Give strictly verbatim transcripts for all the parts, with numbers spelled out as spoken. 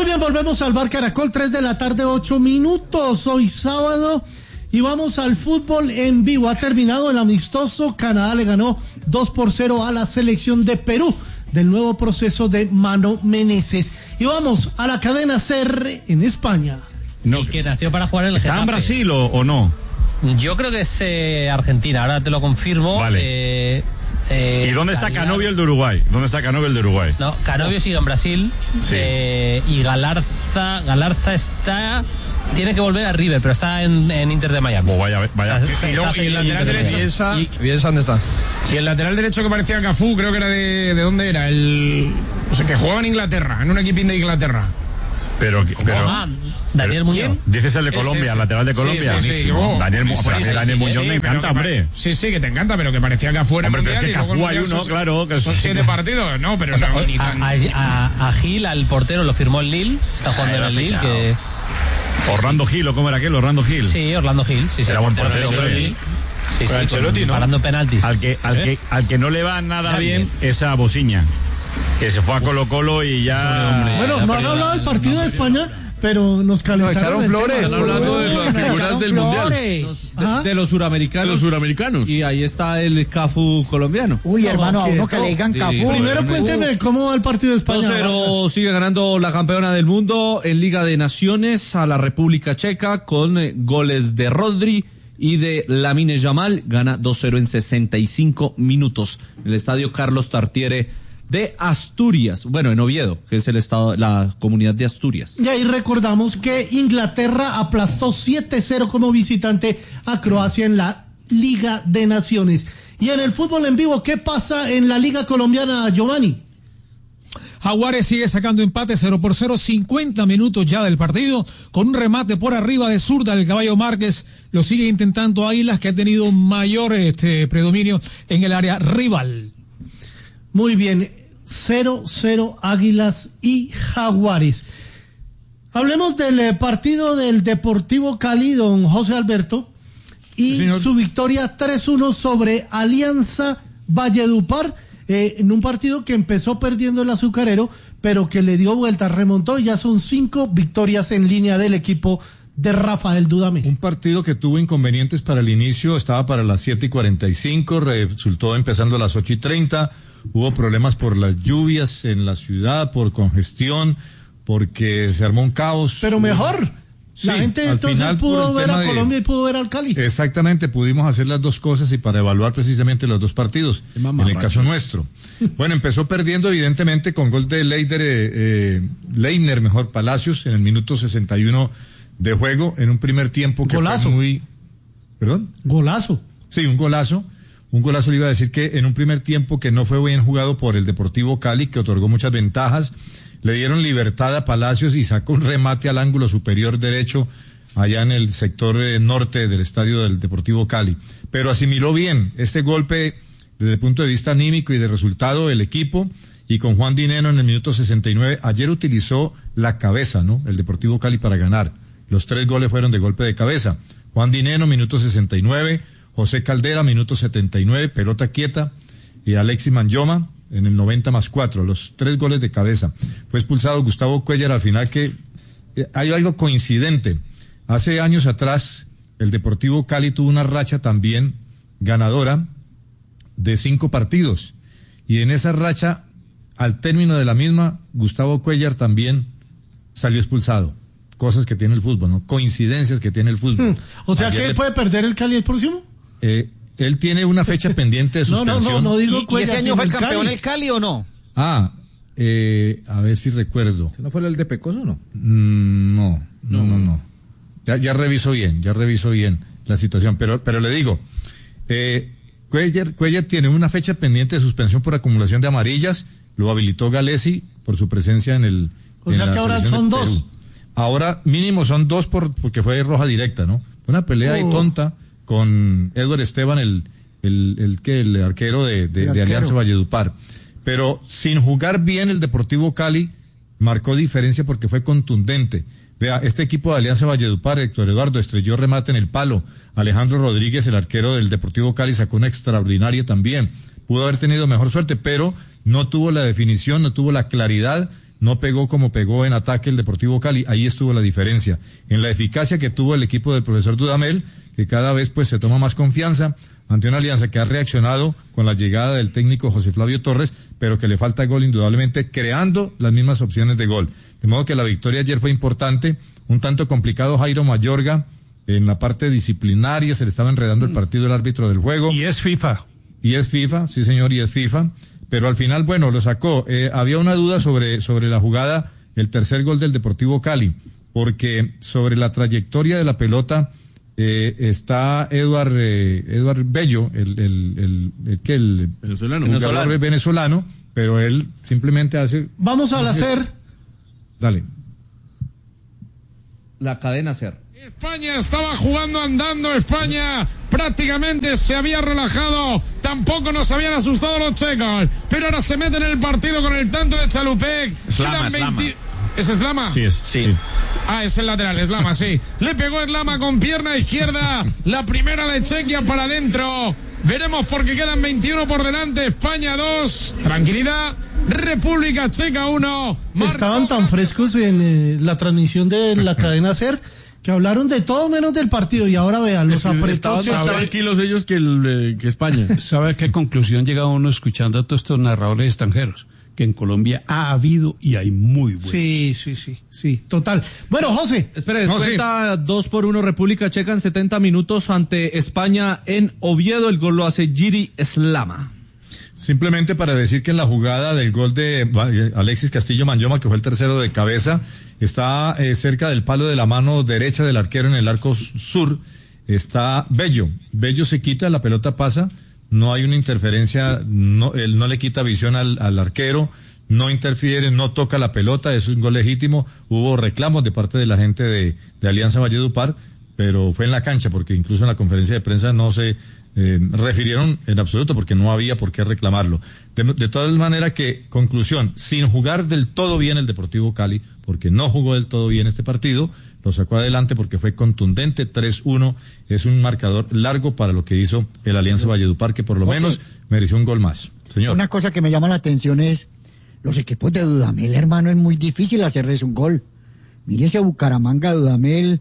Muy bien, volvemos al Bar Caracol, tres de la tarde, ocho minutos, hoy sábado, y vamos al fútbol en vivo. Ha terminado el amistoso, Canadá le ganó dos por cero a la selección de Perú, del nuevo proceso de Mano Meneses. Y vamos a la cadena C R en España. No, el que nació para jugar en el ¿Está Getafe. en Brasil o, o no? Yo creo que es eh, Argentina, ahora te lo confirmo. Vale. Eh, eh, ¿Y dónde está Galar... Canovio el de Uruguay? ¿Dónde está Canovio el de Uruguay? No, Canovio sigue en Brasil. Sí. Eh, y Galarza, Galarza está... Tiene que volver a River, pero está en, en Inter de Miami. Oh, vaya, vaya. Y, luego, y el lateral derecho. Bielsa, Y, Bielsa, ¿dónde está? y el lateral derecho que parecía Cafú, creo que era de. ¿De dónde era? El. O sea, que jugaba en Inglaterra, en un equipín de Inglaterra. Pero, pero Ah, Daniel Muñoz. ¿Quién? dices el de Colombia, Ese, el lateral de Colombia. Sí, sí, sí. Buenísimo. Oh, Daniel, sí, pues, a mí sí, Daniel sí, Muñoz sí, me pero encanta, que hombre. pa- Sí, sí, que te encanta, pero que parecía que afuera. Hombre, pero es que y luego Cafú en hay Mundial uno, son- claro, que Son sí. siete partidos, no, pero O sea, no, ni tan. a, a, a Gil, al portero, lo firmó el Lille. Está jugando en el Lille. Que... Orlando Gil, ¿o cómo era aquel? Orlando Gil. Sí, Orlando Gil. Sí, sí, Era buen portero portero, del hombre. Lille. Sí, sí, Ancelotti, con- ¿no? parando penaltis. Al que, al, que, al que no le va nada Está bien, bien. es a Bociña, que se fue a Colo Colo y ya... Bueno, no han hablado del partido de España, pero nos calentaron No, echaron el flores. tema. Están hablando de las Nos figuras echaron del Mundial. flores. Ajá. De, de los suramericanos. Los suramericanos. Y ahí está el Cafu colombiano. Uy, No, hermano, a uno quieto. que le digan Sí, Cafú. Primero cuénteme cómo va el partido de España. dos cero sigue ganando la campeona del mundo en Liga de Naciones a la República Checa con eh, goles de Rodri y de Lamine Yamal. Gana dos cero en sesenta y cinco minutos en el estadio Carlos Tartiere de Asturias. Bueno, en Oviedo, que es el estado, la comunidad de Asturias. Y ahí recordamos que Inglaterra aplastó siete cero como visitante a Croacia en la Liga de Naciones. Y en el fútbol en vivo, ¿qué pasa en la Liga Colombiana, Giovanni? Jaguares sigue sacando empate cero por cero, cincuenta minutos ya del partido, con un remate por arriba de zurda del Caballo Márquez. Lo sigue intentando Águilas, que ha tenido mayor este, predominio en el área rival. Muy bien, cero cero Águilas y Jaguares. Hablemos del eh, partido del Deportivo Cali, don José Alberto, y Sí, señor. su victoria tres uno sobre Alianza Valledupar, eh, en un partido que empezó perdiendo el Azucarero, pero que le dio vuelta, remontó, y ya son cinco victorias en línea del equipo de Rafael Dudamel. Un partido que tuvo inconvenientes para el inicio, estaba para las siete y cuarenta y cinco, resultó empezando a las ocho y treinta, hubo problemas por las lluvias en la ciudad, por congestión, porque se armó un caos. Pero mejor, Sí, la gente al entonces final, por pudo el ver tema a de- Colombia y pudo ver al Cali. Exactamente, pudimos hacer las dos cosas y para evaluar precisamente los dos partidos, en el caso nuestro. Bueno, empezó perdiendo evidentemente con gol de Leider, eh, eh, Leiner, mejor, Palacios, en el minuto sesenta y uno de juego, en un primer tiempo que Golazo. fue muy... ¿Perdón? Golazo. Sí, un golazo. Un golazo le iba a decir que en un primer tiempo que no fue bien jugado por el Deportivo Cali, que otorgó muchas ventajas, le dieron libertad a Palacios y sacó un remate al ángulo superior derecho allá en el sector eh, norte del estadio del Deportivo Cali. Pero asimiló bien este golpe desde el punto de vista anímico y de resultado del equipo, y con Juan Dineno en el minuto sesenta y nueve, ayer utilizó la cabeza, ¿no? El Deportivo Cali para ganar. Los tres goles fueron de golpe de cabeza. Juan Dineno, minuto sesenta y nueve, José Caldera, minuto setenta y nueve, pelota quieta, y Alexis Manyoma en el noventa más cuatro, los tres goles de cabeza. Fue expulsado Gustavo Cuellar al final, que eh, hay algo coincidente. Hace años atrás, el Deportivo Cali tuvo una racha también ganadora de cinco partidos, y en esa racha, al término de la misma, Gustavo Cuellar también salió expulsado. Cosas que tiene el fútbol, ¿no? Coincidencias que tiene el fútbol. O sea, Ayer que él le- puede perder el Cali el próximo. eh, él tiene una fecha pendiente de No, no, suspensión. no, no digo ¿Y, y Cuellar, ese año sino fue el campeón Cali. el Cali o no? Ah, eh, a ver si recuerdo. ¿No fue el de Pecoso o no? Mm, no, no, no, no. Ya, ya reviso bien, ya reviso bien la situación, pero, pero le digo, eh, Cuellar, Cuellar tiene una fecha pendiente de suspensión por acumulación de amarillas, lo habilitó Galesi por su presencia en el... O en sea la que ahora selección son de Perú. dos. Ahora mínimo son dos por, porque fue roja directa, ¿no? Una pelea ahí Oh. tonta con Edward Esteban, el, el, el, que el arquero de, de, El de arquero. Alianza Valledupar. Pero sin jugar bien el Deportivo Cali, marcó diferencia porque fue contundente. Vea, este equipo de Alianza Valledupar, Héctor Eduardo, estrelló remate en el palo. Alejandro Rodríguez, el arquero del Deportivo Cali, sacó una extraordinaria también. Pudo haber tenido mejor suerte, pero no tuvo la definición, no tuvo la claridad no pegó como pegó en ataque el Deportivo Cali. Ahí estuvo la diferencia. En la eficacia que tuvo el equipo del profesor Dudamel, que cada vez pues se toma más confianza ante una Alianza que ha reaccionado con la llegada del técnico José Flavio Torres, pero que le falta gol indudablemente, creando las mismas opciones de gol. De modo que la victoria ayer fue importante, un tanto complicado Jairo Mayorga, en la parte disciplinaria, se le estaba enredando el partido el árbitro del juego. Y es FIFA. Y es FIFA, sí señor, y es FIFA. Pero al final, bueno, lo sacó. Eh, había una duda sobre, sobre la jugada, el tercer gol del Deportivo Cali, porque sobre la trayectoria de la pelota eh, está Eduard, eh, Eduard Bello, el, el, el, el, que el, venezolano, el jugador venezolano. venezolano, pero él simplemente hace... Vamos al hacer. Dale. La cadena SER. España estaba jugando andando, España prácticamente se había relajado, tampoco nos habían asustado los checos, pero ahora se meten en el partido con el tanto de Chalupec. Slama, veinte... Slama. ¿Es Slama? Sí, es. Sí. sí. Ah, es el lateral, Slama, sí. Le pegó Slama con pierna izquierda, la primera de Chequia para adentro. Veremos porque quedan veintiuno por delante, España dos, tranquilidad, República Checa uno. Estaban tan frescos en eh, la transmisión de la cadena SER que hablaron de todo menos del partido y ahora vean, los apretó. Estaban más tranquilos ellos que, el, eh, que España. ¿Sabe a qué conclusión llega uno escuchando a todos estos narradores extranjeros? Que en Colombia ha habido y hay muy buenos. Sí, sí, sí, sí, total. Bueno, José. Espere, No, descuenta dos por uno República Checa en setenta minutos ante España en Oviedo. El gol lo hace Giri Slama. Simplemente para decir que en la jugada del gol de Alexis Castillo Manyoma, que fue el tercero de cabeza, está eh, cerca del palo de la mano derecha del arquero en el arco sur, está Bello. Bello se quita, la pelota pasa, no hay una interferencia, no, él no le quita visión al, al arquero, no interfiere, no toca la pelota, eso es un gol legítimo. Hubo reclamos de parte de la gente de, de Alianza Valledupar, pero fue en la cancha, porque incluso en la conferencia de prensa no se eh, refirieron en absoluto, porque no había por qué reclamarlo. De, de todas maneras que, conclusión, sin jugar del todo bien el Deportivo Cali, porque no jugó del todo bien este partido, lo sacó adelante porque fue contundente, tres uno, es un marcador largo para lo que hizo el Alianza Valledupar, que por lo José, menos mereció un gol más. Señor. Una cosa que me llama la atención es, los equipos de Dudamel, hermano, es muy difícil hacerles un gol. Mire ese Bucaramanga, Dudamel,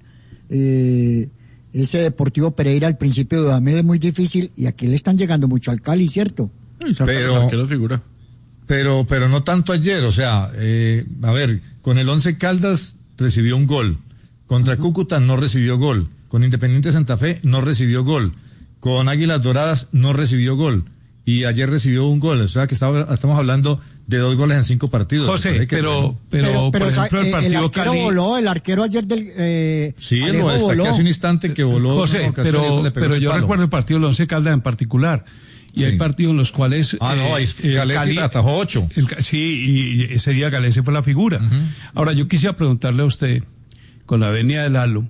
eh, ese Deportivo Pereira, al principio de Dudamel es muy difícil, y aquí le están llegando mucho al Cali, ¿cierto? Pero, pero, figura. pero, pero no tanto ayer, o sea, eh, a ver, con el Once Caldas recibió un gol, contra uh-huh. Cúcuta no recibió gol, con Independiente Santa Fe no recibió gol, con Águilas Doradas no recibió gol, y ayer recibió un gol, o sea que estaba, estamos hablando de dos goles en cinco partidos. José, pero, pero, pero, por ejemplo, el eh, partido el arquero Cali... voló, el arquero ayer del... Eh, sí, Alejo lo destaqué voló. hace un instante que voló. José, pero, pero yo palo. recuerdo el partido del Once Caldas en particular. Y Sí. hay partidos en los cuales... Ah, no, ahí eh, Galese Cali- atajó ocho. el- sí, y ese día Galese fue la figura. Uh-huh. Ahora, yo quisiera preguntarle a usted, con la venia de Lalo,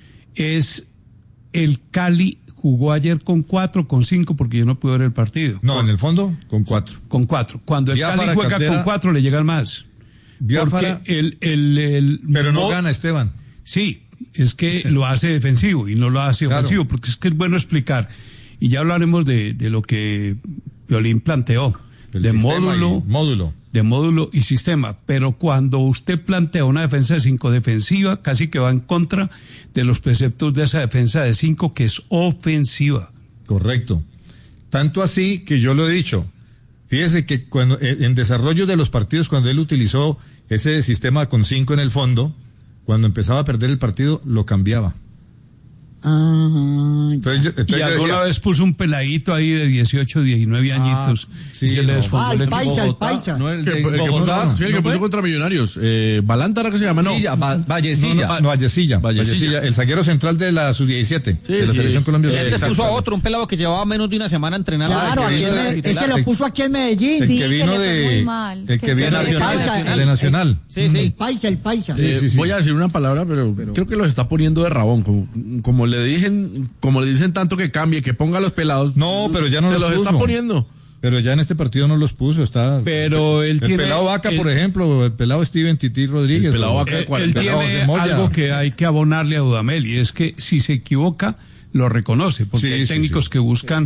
es el Cali jugó ayer con cuatro, con cinco, porque yo no pude ver el partido. No, en el fondo, con cuatro. Con cuatro. Cuando el Biafara, Cali juega Caldera, con cuatro, le llegan más. Biafara, Porque el, el, el pero no mo- gana Esteban. Sí, es que lo hace defensivo y no lo hace Claro. ofensivo, porque es que es bueno explicar. Y ya hablaremos de, de lo que Violín planteó, El de sistema módulo, y módulo. de módulo y sistema. Pero cuando usted plantea una defensa de cinco defensiva, casi que va en contra de los preceptos de esa defensa de cinco que es ofensiva. Correcto. Tanto así que yo lo he dicho. Fíjese que cuando en desarrollo de los partidos, cuando él utilizó ese sistema con cinco en el fondo, cuando empezaba a perder el partido, lo cambiaba. Ah, Entonces, yo- entonces Y yo alguna decía, vez puso un peladito ahí de dieciocho, diecinueve añitos sí, y se le no. desfogó Ah, el el equipo. paisa, el Bogotá, paisa. no, el Que- de el que Bogotá, puso, sí, el ¿no que fue? puso contra Millonarios. Eh, ¿Balántara que se llama? No. Vallecilla, Va- Vallecilla. No, no, no, Vallecilla, Vallecilla. Vallecilla, el zaguero central de la sub diecisiete, Sí, de la sí. selección Colombia. Eh, sub Le diecisiete. puso a otro, un pelado que llevaba menos de una semana entrenando. claro, el que aquí en vino de- Me- ese lo puso aquí en Medellín. El Sí, que que vino le fue de, muy mal. el Que que viene se de le Nacional, pasa, de el- Nacional. Sí, sí. El paisa, el paisa. Eh, Sí, sí, sí. Voy a decir una palabra, pero, creo que los está poniendo de rabón. Como, como le dicen, como le dicen tanto que cambie, que ponga a los pelados. No, pero ya no se los los puso. está poniendo. Pero ya en este partido no los puso, está. Pero él el tiene- pelado Vaca, él- por ejemplo, el pelado Steven Tití Rodríguez. El pelado o- Vaca, Él, ¿cuál? él pelado tiene Cemolla. algo que hay que abonarle a Dudamel y es que si se equivoca lo reconoce, porque Sí, hay sí, técnicos sí. que buscan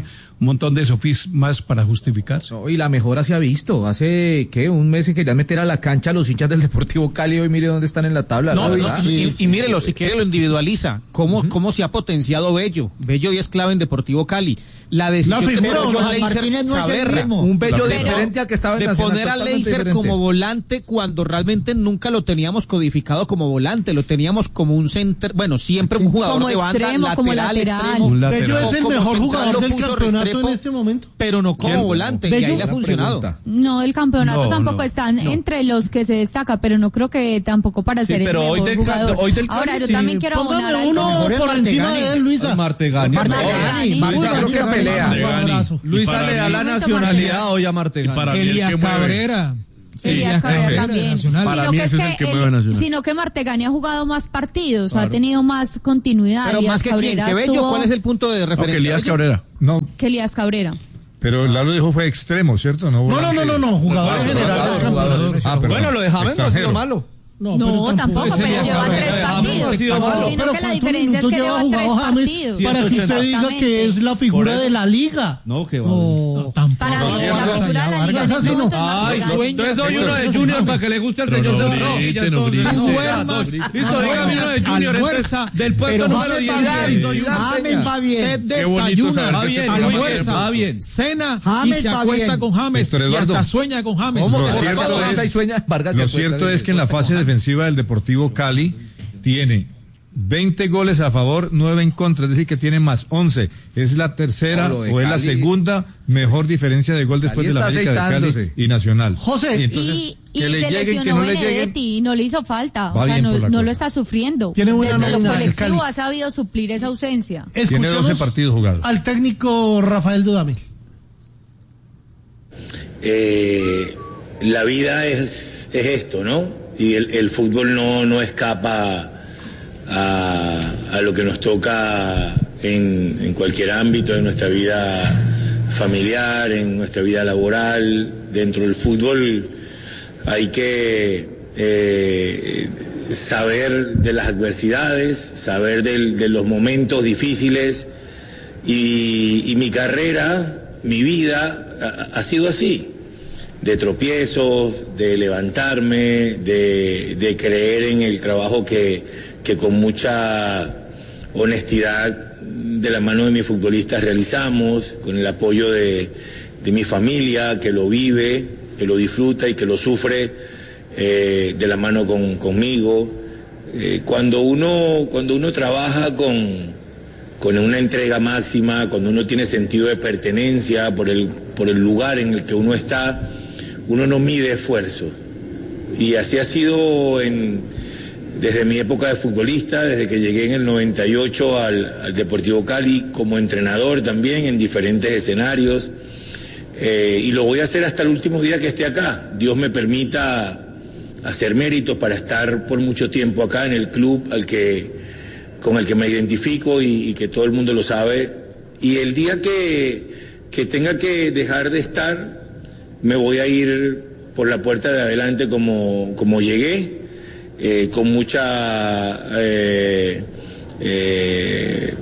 un montón de sofismas para justificarse. No, y la mejora se ha visto. Hace, ¿qué? Un mes que querían meter a la cancha a los hinchas del Deportivo Cali. Hoy mire dónde están en la tabla. No, la no, verdad. y, y mírelo, si quiere lo individualiza. ¿Cómo, uh-huh. cómo se ha potenciado Bello? Bello hoy es clave en Deportivo Cali. La decisión La que figura, tomó Johan Martínez no es el mismo. Un Bello Pero diferente al que estaba en de Nacional, poner a totalmente Leiser diferente. como volante cuando realmente nunca lo teníamos codificado como volante, lo teníamos como un center, bueno, siempre un jugador como de banda, extremo, lateral, como lateral. extremo. Un lateral. Bello es el Como mejor central jugador lo del puso campeonato Restrepo, en este momento. pero no como ¿Quién? volante, Bello. y ahí le ha Buena funcionado. pregunta. No, el campeonato No, tampoco no, están no. entre los que se destaca, pero no creo que tampoco para Sí, ser pero el hoy mejor del jugador. Cali- hoy del Cali Ahora, yo sí. también quiero abonar Póngame al uno mejor es por encima Martegani. de él, Luisa. Martegani. Martegani. Muy Luisa buen creo que jugador, pelea. jugadorazo. Luisa para le da mí- la Momento nacionalidad Martegani. hoy a Y Martegani. para mí el Elías que mueve. Cabrera. Elías Cabrera también. Nacional. Para Sino mí que, es ese es el que que mueve él- Nacional. sino que Martegani ha jugado más partidos, Claro. ha tenido más continuidad. Pero Elías más que quién, Cabrera que Bello, estuvo- ¿cuál es el punto de No, que referencia? Elías Bello. Cabrera. No, que Elías Cabrera. pero Lalo dijo fue extremo, ¿cierto? No, No, no, volante. no, no, no, jugador Jugador, general jugador, del jugador. campeonato. Ah, perdón. Bueno, lo de James no ha sido Extranjero. malo. No, No, pero tampoco, Ese pero Elías lleva Cabrera, tres James partidos. no ha sido malo. Sino Pero que la ¿cuántos diferencia es minutos que lleva lleva tres jugado James partidos. para que usted diga que es la figura de la liga? No, que va. No. Tampoco. Para mí, No, la no, figura de la liga en Vargas, este sí, momento es no. Martegani. Ay, entonces doy uno de Junior para que le guste al Pero señor no Sebastián. grite, Y ya no entonces, grite. no, Duermas. ya, dos. Listo, dígame uno de Junior. Almuerza. entonces, Del puesto Pero número James va diez. bien. doy una James peña. va bien. Usted Qué bonito desayuna, saber Va que bien, este muy programa bien, almuerza, va bien. cena James y se va acuesta bien. con James Héctor y Eduardo. hasta sueña con James. Lo ¿Cómo? cierto ¿Cómo? es- Y sueña, Vargas se Lo acuesta, cierto se es que en la acuesta fase con James. defensiva del Deportivo Cali tiene veinte goles a favor, nueve en contra, es decir, que tiene más once. Es la tercera No, lo de o es la Cali- segunda mejor diferencia de gol después Cali de la está América de Cali aceitándose. y Nacional. José, Y entonces, Y, y que le se lleguen, que lesionó no le lleguen. Benedetti y no le hizo falta. Va O sea, bien no, por la no cosa. lo está sufriendo. Tiene buena Desde lo nómina el colectivo Cali. ha sabido suplir esa ausencia. Tiene escuchemos doce partidos jugados. al técnico Rafael Dudamel. Eh, la vida es, es esto, ¿no? Y el, el fútbol no, no escapa a, a lo que nos toca en, en cualquier ámbito de nuestra vida familiar, en nuestra vida laboral. Dentro del fútbol hay que eh, saber de las adversidades, saber del- de los momentos difíciles y, y mi carrera, mi vida ha, ha sido así, de tropiezos, de levantarme, de, de creer en el trabajo que, que con mucha honestidad de la mano de mis futbolistas realizamos, con el apoyo de, de mi familia que lo vive, que lo disfruta y que lo sufre eh, de la mano con, conmigo. Eh, cuando uno, cuando uno trabaja con, con una entrega máxima, cuando uno tiene sentido de pertenencia por el, por el lugar en el que uno está, uno no mide esfuerzo. Y así ha sido en, desde mi época de futbolista, desde que llegué en el noventa y ocho al, al Deportivo Cali, como entrenador también en diferentes escenarios. Eh, y lo voy a hacer hasta el último día que esté acá. Dios me permita hacer méritos para estar por mucho tiempo acá en el club al que, con el que me identifico y, y que todo el mundo lo sabe. Y el día que, que tenga que dejar de estar, me voy a ir por la puerta de adelante como, como llegué, eh, con mucha, eh, eh,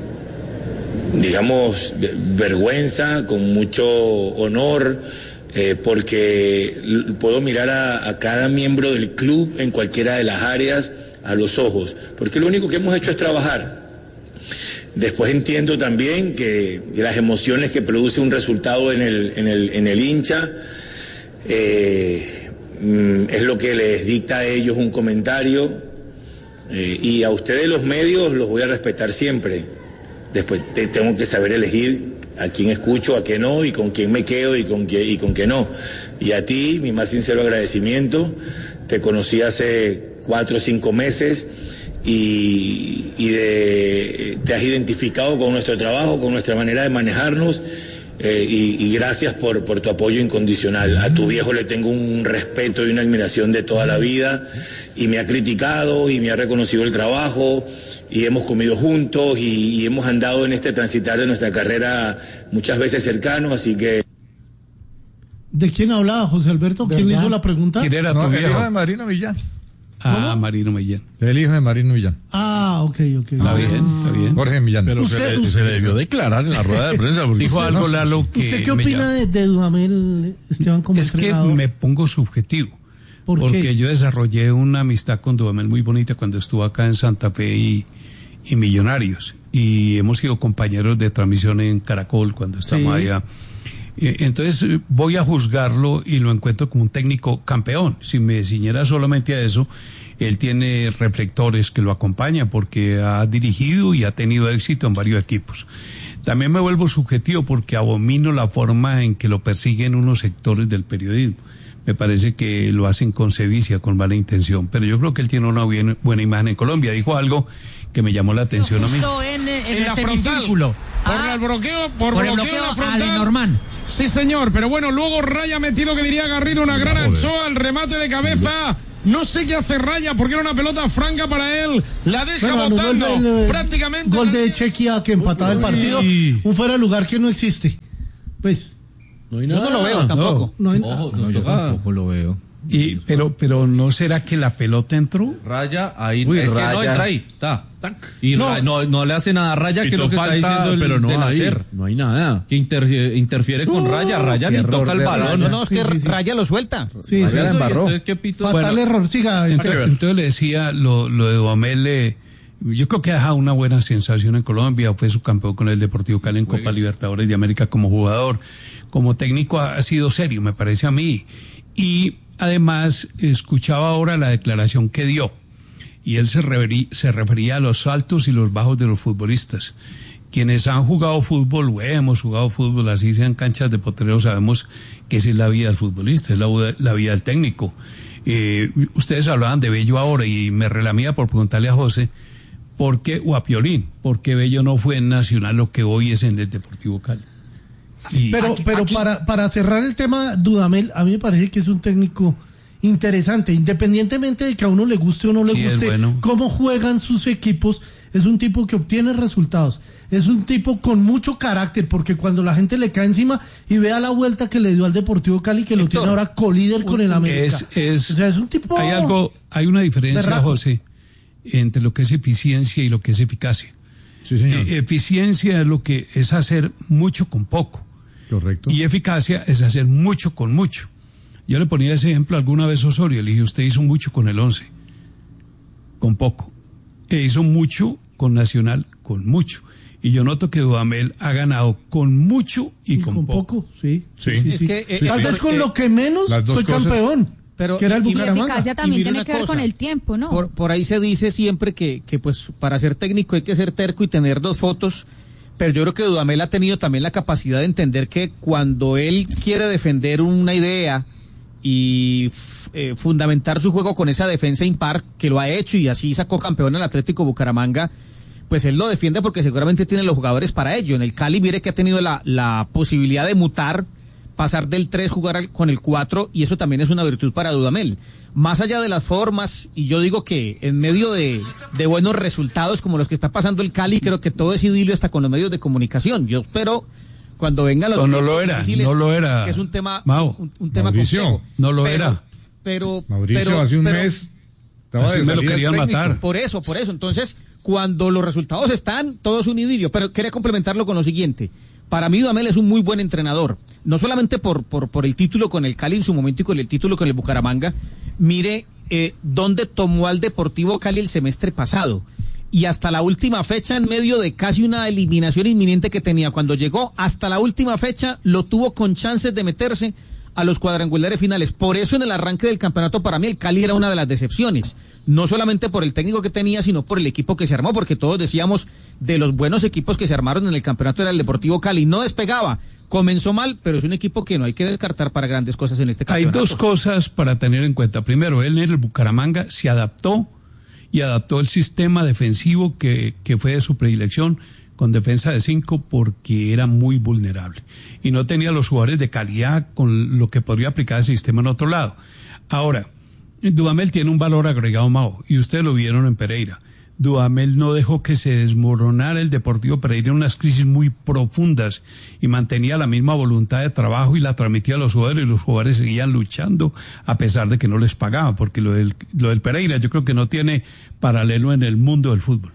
digamos, vergüenza, con mucho honor, eh, porque l- puedo mirar a, a cada miembro del club en cualquiera de las áreas a los ojos, porque lo único que hemos hecho es trabajar. Después entiendo también que las emociones que produce un resultado en el, en el, en el hincha eh, mm, es lo que les dicta a ellos un comentario, eh, y a ustedes los medios los voy a respetar siempre. Después te, tengo que saber elegir a quién escucho, a quién no, y con quién me quedo y con quién, y con quién no. Y a ti, mi más sincero agradecimiento. Te conocí hace cuatro o cinco meses y, y de, te has identificado con nuestro trabajo, con nuestra manera de manejarnos, eh, y, y gracias por, por tu apoyo incondicional. A tu viejo le tengo un respeto y una admiración de toda la vida, y me ha criticado y me ha reconocido el trabajo, y hemos comido juntos y, y hemos andado en este transitar de nuestra carrera muchas veces cercanos, así que... ¿De quién hablaba José Alberto? ¿Quién le ¿Verdad? hizo la pregunta? ¿Quién era No, tu el hijo viejo? de Marina Millán. a Marino Millán. El hijo de Marino Millán. Ah, ok, ok. Está bien, está bien. Jorge Millán. Pero Usted- se, le, usted- se le debió declarar en la rueda de prensa. Porque Dijo usted algo, no- Lalo, que ¿Usted qué me opina llama- de, de Dudamel, Esteban, como Es que entrenador? me pongo subjetivo. ¿Por qué? Porque yo desarrollé una amistad con Dudamel muy bonita cuando estuvo acá en Santa Fe y, y Millonarios. Y hemos sido compañeros de transmisión en Caracol cuando estamos Sí. allá. Eh, Entonces eh, voy a juzgarlo y lo encuentro como un técnico campeón. Si me ciñera solamente a eso, él tiene reflectores que lo acompañan porque ha dirigido y ha tenido éxito en varios equipos. También me vuelvo subjetivo porque abomino la forma en que lo persiguen unos sectores del periodismo. Me parece que lo hacen con sevicia, con mala intención, pero yo creo que él tiene una bien- buena imagen en Colombia. Dijo algo que me llamó la atención a mí. Justo en, en En el la frontal. semicírculo. Por Ah, el bloqueo, por, por el bloqueo, bloqueo en la a frontal. Lenormand. Sí, señor, pero bueno, luego Raya metido, que diría Garrido, una gran anchoa, el remate de cabeza. No sé qué hace Raya, porque era una pelota franca para él. La deja Bueno, anuló botando el- el- prácticamente. Gol de Chequia que empataba el partido. Un fuera de lugar que no existe. Pues. No hay Yo nada. no lo veo tampoco. No hay Ojo, nada. no, yo tampoco lo veo. Y, pero, pero ¿no será que la pelota entró? Raya, ahí. Uy, es que no Raya. entra ahí. Está. Y No. Ra- no, no le hace nada a Raya, que es Pitó lo que está falta, diciendo el pero no de hay, Nacer. no hay nada. Que inter- interfiere con Raya. Raya ni error toca el de balón. Raya. No, no, es que Sí, sí, sí. Raya lo suelta. Sí, Raya sí. la Eso, embarró. entonces, ¿qué pito? Fatal error. Siga. este- Entonces, entonces le decía lo, lo de Dudamel, eh, yo creo que ha dejado una buena sensación en Colombia, fue subcampeón con el Deportivo Cali en Copa Libertadores de América como jugador, como técnico ha, ha sido serio, me parece a mí. Y además escuchaba ahora la declaración que dio, y él se, referí- se refería a los altos y los bajos de los futbolistas. Quienes han jugado fútbol, o hemos jugado fútbol, así sean canchas de potrero, sabemos que esa es la vida del futbolista, es la, la vida del técnico. Eh, ustedes hablaban de Bello ahora y me relamía por preguntarle a José, ¿por qué, o a Piolín, por qué Bello no fue en Nacional lo que hoy es en el Deportivo Cali? Y- Pero, Aquí- pero aquí- para, para cerrar el tema, Dudamel, a mí me parece que es un técnico interesante, independientemente de que a uno le guste o no le Sí, es guste bueno. cómo juegan sus equipos, es un tipo que obtiene resultados, es un tipo con mucho carácter, porque cuando la gente le cae encima y vea la vuelta que le dio al Deportivo Cali, que lo Héctor, tiene ahora colíder con el América. Es, es, o sea, es un tipo... hay algo, hay una diferencia, berraco. José, entre lo que es eficiencia y lo que es eficacia. Sí, señor. Eh, eficiencia es lo que es hacer mucho con poco. Correcto. Y eficacia es hacer mucho con mucho. Yo le ponía ese ejemplo alguna vez a Osorio, le dije, usted hizo mucho con el once, con poco. E hizo mucho con Nacional, con mucho. Y yo noto que Dudamel ha ganado con mucho y, Y con, con poco. poco, sí. Sí. sí, Es sí. que, eh, Tal eh, vez con eh, lo que menos las dos fue cosas. campeón, Pero- que era el y- y Y la Bucaramanga. eficacia Y también mire tiene una que ver cosa. con el tiempo, ¿no? Por, por ahí se dice siempre que, que pues para ser técnico hay que ser terco y tener dos fotos, pero yo creo que Dudamel ha tenido también la capacidad de entender que cuando él quiere defender una idea y f- eh, fundamentar su juego con esa defensa impar, que lo ha hecho y así sacó campeón al Atlético Bucaramanga, pues él lo defiende porque seguramente tiene los jugadores para ello. En el Cali mire que ha tenido la, la posibilidad de mutar, pasar del tres, jugar al- con el cuatro, y eso también es una virtud para Dudamel. Más allá de las formas, y yo digo que en medio de, de buenos resultados como los que está pasando el Cali, creo que todo es idilio hasta con los medios de comunicación. Yo espero cuando vengan los No, no lo tiempos era, difíciles, no lo era, que es un tema, Mao. un, un tema Mauricio, complejo. no lo Pero- era. Pero, Mauricio, pero- hace un pero- mes estaba Así de me lo salida querían técnico. matar. por eso, por eso. Entonces, cuando los resultados están, todo es un idilio. Pero quería complementarlo con lo siguiente. Para mí, Dudamel es un muy buen entrenador. No solamente por, por, por el título con el Cali en su momento y con el título con el Bucaramanga. Mire eh, dónde tomó al Deportivo Cali el semestre pasado. Y hasta la última fecha, en medio de casi una eliminación inminente que tenía cuando llegó, hasta la última fecha lo tuvo con chances de meterse a los cuadrangulares finales. Por eso en el arranque del campeonato para mí el Cali era una de las decepciones. No solamente por el técnico que tenía, sino por el equipo que se armó, porque todos decíamos de los buenos equipos que se armaron en el campeonato era el Deportivo Cali. No despegaba, comenzó mal, pero es un equipo que no hay que descartar para grandes cosas en este Hay campeonato. dos cosas para tener en cuenta. Primero, él en el Bucaramanga se adaptó y adaptó el sistema defensivo que, que fue de su predilección con defensa de cinco porque era muy vulnerable y no tenía los jugadores de calidad con lo que podría aplicar el sistema en otro lado. Ahora, Dudamel tiene un valor agregado, Mao, y ustedes lo vieron en Pereira. Dudamel no dejó que se desmoronara el Deportivo Pereira en unas crisis muy profundas y mantenía la misma voluntad de trabajo y la transmitía a los jugadores, y los jugadores seguían luchando a pesar de que no les pagaban, porque lo del, lo del Pereira yo creo que no tiene paralelo en el mundo del fútbol.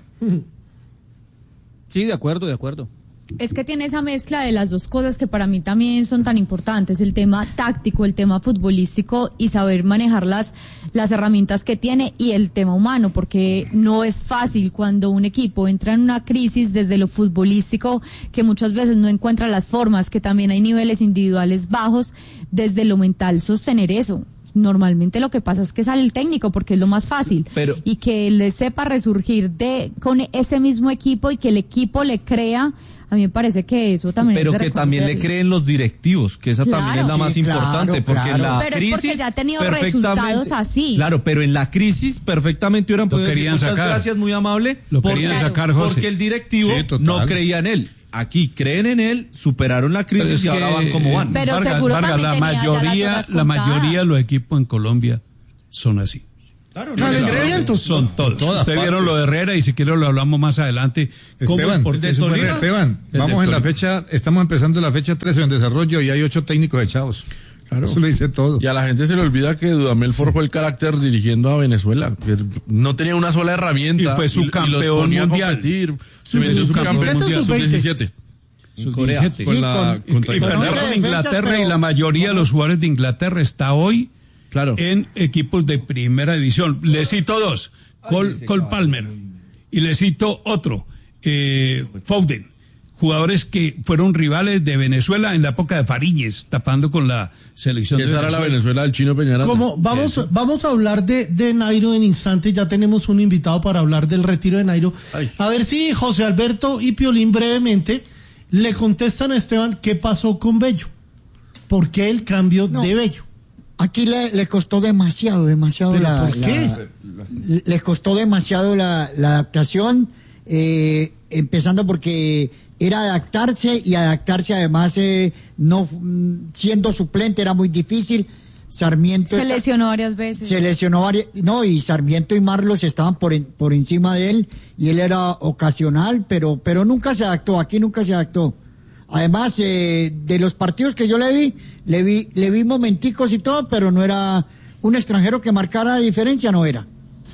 Sí, de acuerdo, de acuerdo. Es que tiene esa mezcla de las dos cosas que para mí también son tan importantes, el tema táctico, el tema futbolístico y saber manejar las, las herramientas que tiene, y el tema humano, porque no es fácil cuando un equipo entra en una crisis desde lo futbolístico, que muchas veces no encuentra las formas, que también hay niveles individuales bajos, desde lo mental sostener eso. Normalmente lo que pasa es que sale el técnico porque es lo más fácil, Pero, y que le sepa resurgir de con ese mismo equipo y que el equipo le crea. A mí me parece que eso también pero es de que también le creen los directivos, que esa Claro. también es la Sí, más claro, importante, porque claro. en la Pero es crisis porque ya ha tenido perfectamente- resultados así. Claro, pero en la crisis perfectamente hubieran Lo podido decir querían muchas sacar. gracias, muy amable, Lo porque, querían sacar, José. porque el directivo Sí, total. no creía en él. Aquí creen en él, superaron la Pero crisis es y ahora que, van como van. Pero Vargas, seguro Vargas, también la tenía ya las mayoría, horas la contadas. mayoría de los equipos en Colombia son así. Claro, No, no, el no, Gremiantos. Son todos. todas Ustedes vieron partes. lo de Herrera y si quieren lo hablamos más adelante. ¿Cómo Esteban, y por qué el de se fue Tolima. Herrera? Esteban, El vamos de en la Tolima. fecha, estamos empezando la fecha trece en desarrollo y hay ocho técnicos echados. Claro. Eso lo dice todo. Y a la gente se le olvida que Dudamel forjó el carácter dirigiendo a Venezuela. Que no tenía una sola herramienta. Y fue y subcampeón los ponía a mundial. competir. Sub- Vendió subcampeón subcampeón mundial. mundial, sub diecisiete. Sub Corea. diecisiete. Con Sí, la- con- contra Y Con perder once con defensas, Inglaterra, pero- y la mayoría de los jugadores de Inglaterra está hoy Claro. en equipos de primera división. Le cito dos, Cole, Cole Palmer, y le cito otro, eh, Foden, jugadores que fueron rivales de Venezuela en la época de Fariñez, tapando con la selección de Esa era la Venezuela. Venezuela del Chino Peñaranda. Como vamos, vamos a hablar de, de Nairo en instantes, ya tenemos un invitado para hablar del retiro de Nairo. Ay. A ver si José Alberto y Piolín brevemente le contestan a Esteban qué pasó con Bello. ¿Por qué el cambio No. de Bello? Aquí le, le costó demasiado, demasiado ¿Pero la, por qué? la- les costó demasiado la, la adaptación, eh, empezando porque era adaptarse y adaptarse además eh, no mm, siendo suplente era muy difícil. Sarmiento Se está- lesionó varias veces. se lesionó varias, no, y Sarmiento y Marlos estaban por en- por encima de él y él era ocasional, pero pero nunca se adaptó, aquí nunca se adaptó. Además, eh, de los partidos que yo le vi, le vi le vi momenticos y todo, pero no era un extranjero que marcara diferencia, no era.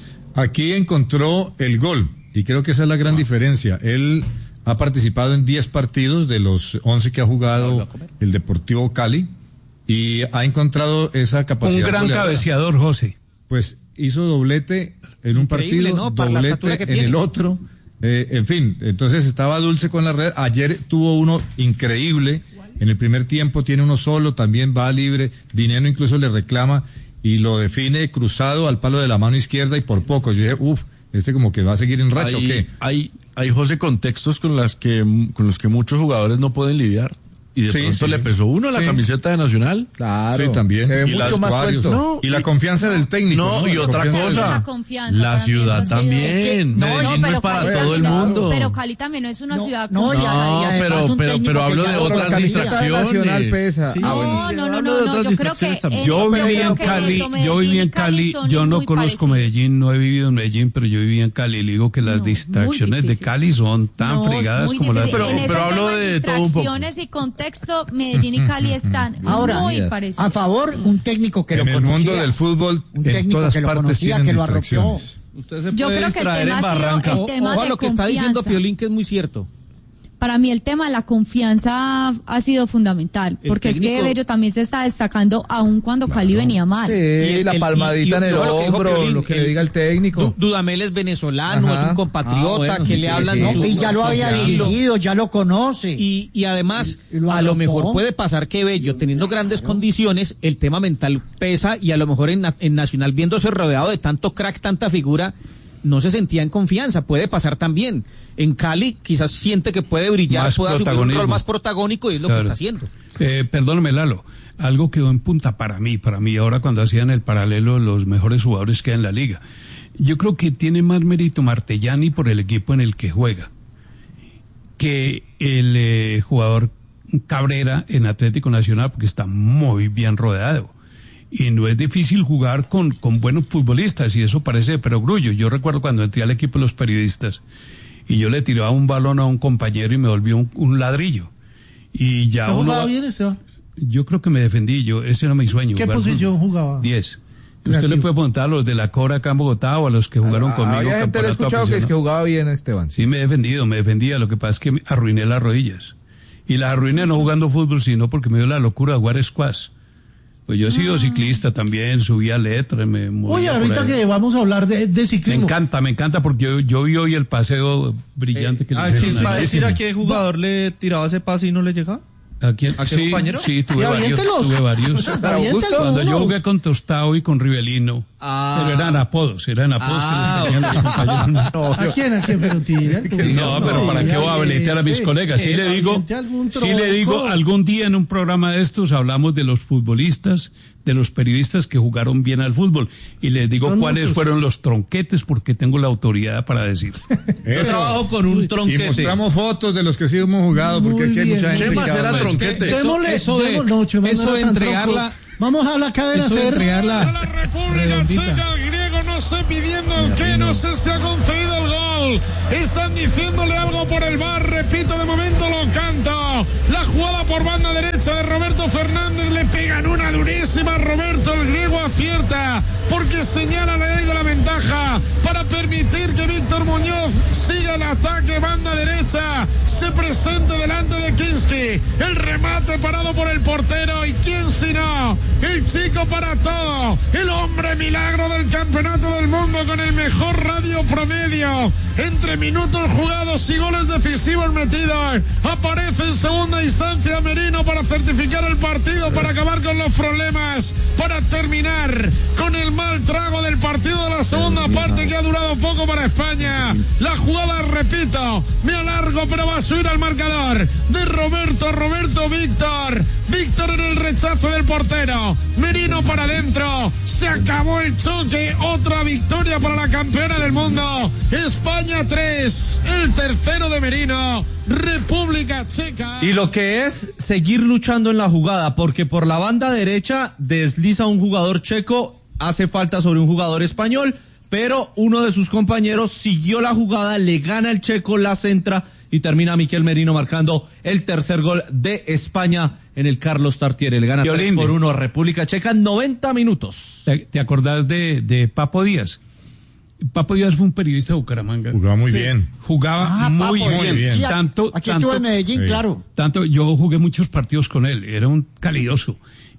Aquí encontró el gol y creo que esa es la gran diferencia. Él ha participado en diez partidos de los once que ha jugado el Deportivo Cali y ha encontrado esa Un capacidad. gran goleadora. cabeceador, José. Pues hizo doblete en un Increíble, partido, ¿no? Para la estatura doblete que en tiene. el otro. Eh, en fin, entonces estaba dulce con la red. Ayer tuvo uno increíble. En el primer tiempo tiene uno solo, también va libre. Dinero incluso le reclama y lo define cruzado al palo de la mano izquierda y por poco. Yo dije, uff, este como que va a seguir en racha hay, o qué. Hay, hay, José, contextos con, las que, con los que muchos jugadores no pueden lidiar. Y de Sí, pronto sí, le sí. pesó uno a la Sí. camiseta de Nacional. Claro. Sí, también. Se ve y mucho las más vestuarios. suelto. No, y la confianza del técnico. No, ¿no? y La otra confianza del- cosa. La confianza La también, ciudad pues, sí, también. es que- Medellín no, es para Cali todo el también es- mundo. pero Cali también no es una No, ciudad no, con- y a- y además pero- un pero- técnico pero que hablo ya de no- otras la camiseta distracciones. nacional pesa. Sí. No, Ah, no, no, hablo no, de no, otras yo creo que distracciones también. en- Yo yo viví creo en que Cali, eso, yo Medellín viví y en Cali Cali, son yo no muy conozco parecidos. Medellín, no he vivido en Medellín, pero yo viví en Cali y le digo que las No, muy distracciones de difícil. Cali son tan No, es fregadas muy como las de... difícil. Pero- En ese pero hablo tema de todo un poco. distracciones y contexto, Medellín y Cali están Ahora, muy parecidos. a favor, un técnico que en lo el conocía. mundo del fútbol, Un en técnico todas que lo partes conocía, tienen que lo arropió. distracciones. Usted se Yo puede creo que el distraer tema en ha sido Barranca. el tema Ojo a de lo que está diciendo confianza. Piolín, que es muy cierto. Para mí el tema de la confianza ha sido fundamental, El porque es que técnico- Bello también se está destacando aún cuando Cali venía mal. Sí, el- la el- palmadita y- y- en el lo que dijo hombro, Piolín, lo que le el- diga el técnico. Du- Dudamel es venezolano, Ajá. es un compatriota, Ah, bueno, que sí, le sí, hablan sí. de No, su- y ya lo había y lo- dirigido, ya lo conoce. Y, y además, Y lo a lo arropó. mejor puede pasar que Bello, teniendo grandes condiciones, el tema mental pesa y a lo mejor en, Na- en Nacional, viéndose rodeado de tanto crack, tanta figura, no se sentía en confianza. Puede pasar también. En Cali quizás siente que puede brillar, Más puede asumir un protagonismo. rol más protagónico y es lo Claro. que está haciendo. Eh, perdóname, Lalo, algo quedó en punta para mí, para mí, ahora cuando hacían el paralelo los mejores jugadores que hay en la liga. Yo creo que tiene más mérito Martellani por el equipo en el que juega que el eh, jugador Cabrera en Atlético Nacional, porque está muy bien rodeado. Y no es difícil jugar con, con buenos futbolistas, y eso parece de perogrullo. Yo recuerdo cuando entré al equipo de los periodistas, y yo le tiraba un balón a un compañero y me volvió un, un ladrillo. Y ya ¿Te uno jugaba va- bien, Esteban? Yo creo que me defendí, yo ese era mi sueño. ¿Qué jugar posición fútbol. jugaba? Diez. Usted Creativo. le puede preguntar a los de la Cora acá en Bogotá o a los que jugaron conmigo. Había gente que le he campeonato escuchado que es que aficionado. jugaba bien, Esteban. Sí, me he defendido, me defendía. Lo que pasa es que me arruiné las rodillas. Y las arruiné no jugando fútbol, sino porque me dio la locura de jugar squash. Pues yo he sido ciclista también, subía letras, me movía Oye, por ahorita ahí. que vamos a hablar de, de Me ciclismo. encanta, me encanta porque yo, yo vi hoy el paseo brillante que le Ah, hicieron ¿sí, ¿Va a ayer. decir a qué jugador le tiraba ese pase y no le llegaba? ¿A quién? ¿A qué Sí, compañero? sí, tuve Sí, varios, aviéntelos. tuve varios. Pues, aviéntelos Cuando yo unos. jugué con Tostado y con Rivelino, Ah. pero eran apodos, eran apodos Ah, que les tenían los compañeros. ¿A quién? ¿A quién? Pero tira. No, pero ¿para qué voy a habilitar a mis colegas? Sí le digo, sí le digo, algún día en un programa de estos hablamos de los futbolistas, de los periodistas que jugaron bien al fútbol, y les digo Son cuáles muchos. fueron los tronquetes, porque tengo la autoridad para decir. Yo trabajo con un Y tronquete. mostramos fotos de los que sí hemos jugado, porque Muy aquí hay bien. mucha gente Chema que será habla de- tronquete. Démosle, Eso de- démosle- no, Chema, no eso era de tan entregarla- tronco. Vamos a la cadena a Eso de hacer. entregarla A la República redondita. Checa, el griego no sé pidiendo el qué, no sé si ha concedido el gol. Están diciéndole algo por el bar, repito, de momento lo canto. La jugada por banda derecha de Roberto Fernández, le pegan una durísima. Roberto, el griego acierta, porque señala la ley de la ventaja para permitir que Víctor Muñoz siga el ataque, banda derecha, se presente delante de Kinski. El remate parado por el portero, y quién si no, el chico para todo, el hombre milagro del campeonato del mundo con el mejor radio promedio, entre minutos jugados y goles decisivos metidos. Aparece en segunda instancia Merino para certificar el partido, para acabar con los problemas, para terminar con el mal trago del partido de la segunda parte, que ha durado poco para España. La jugada, repito, me alargo, pero va a subir al marcador de Roberto, Roberto Víctor, Víctor en el rechazo del portero, Merino para adentro, se acabó el choque, otra victoria para la campeona del mundo, España tres, el tercero de Merino, República Checa. Y lo que es seguir luchando en la jugada, porque por la banda derecha desliza un jugador checo, hace falta sobre un jugador español, pero uno de sus compañeros siguió la jugada, le gana el checo, la centra y termina Miquel Merino marcando el tercer gol de España en el Carlos Tartiere. Le gana tres por uno a República Checa en noventa minutos. ¿Te, te acordás de, de Papo Díaz? Papo Díaz fue un periodista de Bucaramanga. Jugaba muy bien. Jugaba Ah, muy Papo, bien. sí, sí, Tanto, aquí tanto, estuvo en Medellín, sí. claro. Tanto, yo jugué muchos partidos con él, era un calidoso.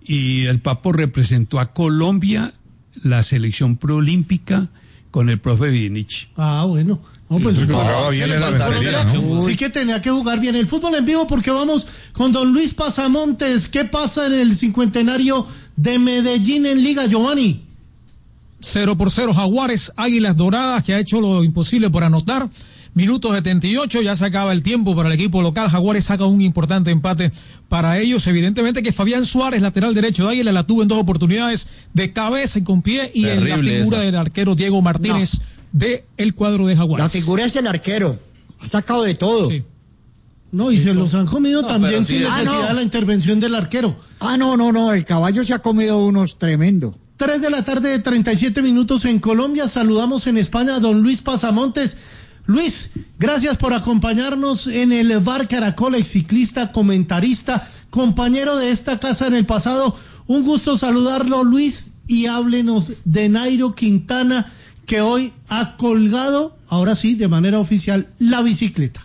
Y el Papo representó a Colombia, la selección proolímpica, con el profe Vidinich. Ah, bueno. No, pues, El que no, jugaba bien sí, en la pues, Rentería, ¿no? sí que tenía que jugar bien el fútbol en vivo, porque vamos con don Luis Pasamontes. ¿Qué pasa en el cincuentenario de Medellín en Liga, Giovanni? Cero por cero, Jaguares, Águilas Doradas, que ha hecho lo imposible por anotar. Minuto setenta y ocho, ya se acaba el tiempo para el equipo local. Jaguares saca un importante empate para ellos. Evidentemente que Fabián Suárez, lateral derecho de Águila, la tuvo en dos oportunidades de cabeza y con pie, y en la Terrible figura esa. del arquero Diego Martínez de el cuadro de Jaguares. La figura es el arquero. Ha sacado de todo. Sí. No, y se los han comido No, también pero sin sí, necesidad ah, no. de la intervención del arquero. Ah, no, no, no. El caballo se ha comido unos tremendo. Tres de la tarde, treinta y siete minutos en Colombia. Saludamos en España a don Luis Pasamontes. Luis, gracias por acompañarnos en el Bar Caracol, ex ciclista, comentarista, compañero de esta casa en el pasado. Un gusto saludarlo, Luis, y háblenos de Nairo Quintana, que hoy ha colgado, ahora sí, de manera oficial, la bicicleta.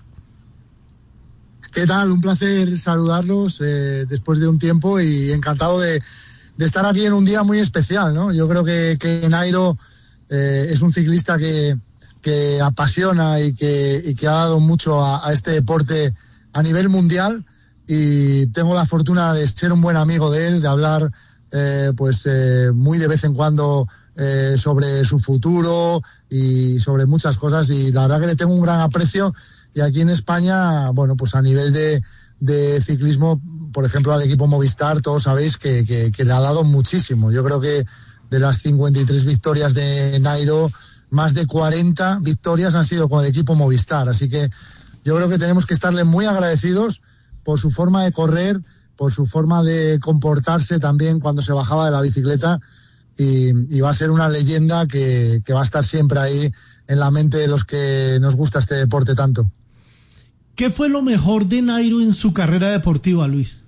¿Qué tal? Un placer saludarlos eh, después de un tiempo, y encantado de, de estar aquí en un día muy especial, ¿no? Yo creo que, que Nairo eh, es un ciclista que, que apasiona y que, y que ha dado mucho a, a este deporte a nivel mundial, y tengo la fortuna de ser un buen amigo de él, de hablar eh, pues eh, muy de vez en cuando eh, sobre su futuro y sobre muchas cosas, y la verdad que le tengo un gran aprecio. Y aquí en España, bueno, pues a nivel de, de ciclismo, por ejemplo, al equipo Movistar, todos sabéis que, que, que le ha dado muchísimo. Yo creo que de las cincuenta y tres victorias de Nairo, más de cuarenta victorias han sido con el equipo Movistar. Así que yo creo que tenemos que estarle muy agradecidos por su forma de correr, por su forma de comportarse también cuando se bajaba de la bicicleta, y, y va a ser una leyenda que, que va a estar siempre ahí en la mente de los que nos gusta este deporte tanto. ¿Qué fue lo mejor de Nairo en su carrera deportiva, Luis?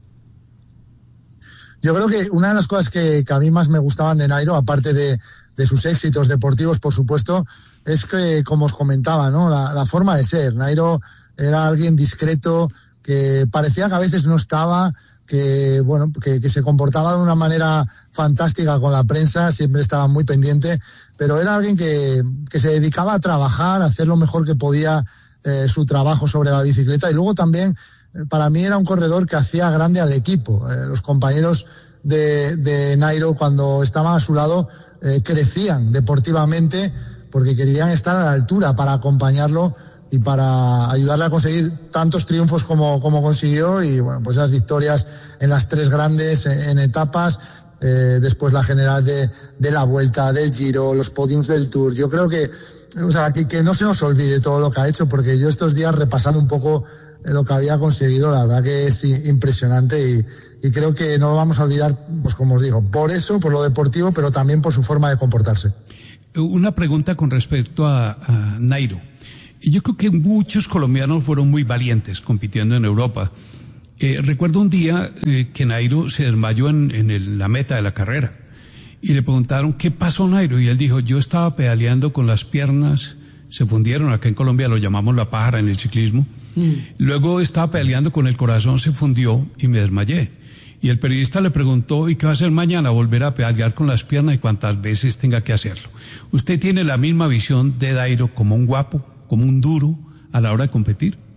Yo creo que una de las cosas que, que a mí más me gustaban de Nairo, aparte de, de sus éxitos deportivos, por supuesto, es que, como os comentaba, ¿no? La, la forma de ser. Nairo era alguien discreto, que parecía que a veces no estaba, que bueno, que, que se comportaba de una manera fantástica con la prensa, siempre estaba muy pendiente, pero era alguien que, que se dedicaba a trabajar, a hacer lo mejor que podía eh, su trabajo sobre la bicicleta, y luego también, eh, para mí era un corredor que hacía grande al equipo. Eh, los compañeros de, de Nairo, cuando estaban a su lado, eh, crecían deportivamente porque querían estar a la altura para acompañarlo y para ayudarle a conseguir tantos triunfos como, como consiguió, y bueno, pues esas victorias en las tres grandes, en, en etapas, eh, después la general de, de la Vuelta, del Giro, los podiums del Tour. Yo creo que, o sea, que, que no se nos olvide todo lo que ha hecho, porque yo estos días repasando un poco lo que había conseguido, la verdad que es impresionante, y, y creo que no lo vamos a olvidar, pues como os digo, por eso, por lo deportivo, pero también por su forma de comportarse. Una pregunta con respecto a, a Nairo. Yo creo que muchos colombianos fueron muy valientes compitiendo en Europa. Eh, recuerdo un día eh, que Nairo se desmayó en, en el, la meta de la carrera, y le preguntaron ¿qué pasó, Nairo? Y él dijo: yo estaba pedaleando con las piernas, se fundieron, acá en Colombia lo llamamos la pájara en el ciclismo. Mm. Luego estaba pedaleando con el corazón, se fundió y me desmayé. Y el periodista le preguntó: ¿y qué va a hacer mañana? Volver a pedalear con las piernas y cuantas veces tenga que hacerlo. ¿Usted tiene la misma visión de Nairo como un guapo, como un duro a la hora de competir?